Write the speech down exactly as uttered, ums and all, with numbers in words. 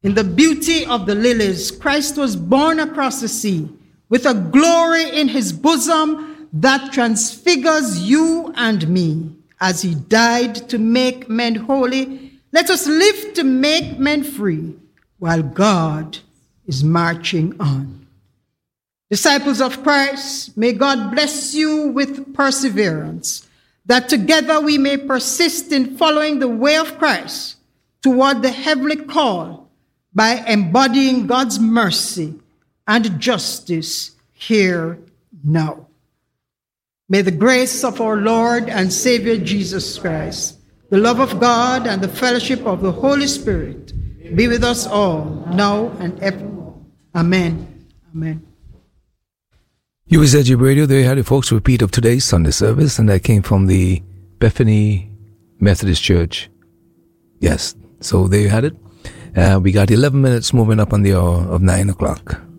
In the beauty of the lilies, Christ was born across the sea with a glory in his bosom that transfigures you and me. As he died to make men holy, let us live to make men free while God is marching on. Disciples of Christ, may God bless you with perseverance, that together we may persist in following the way of Christ toward the heavenly call by embodying God's mercy and justice here now. May the grace of our Lord and Savior Jesus Christ, the love of God, and the fellowship of the Holy Spirit be with us all, now and ever. Amen. Amen. U S A G Radio, there you had it, folks. Repeat of today's Sunday service, and that came from the Bethany Methodist Church. Yes, so there you had it. Uh, we got eleven minutes moving up on the hour of nine o'clock.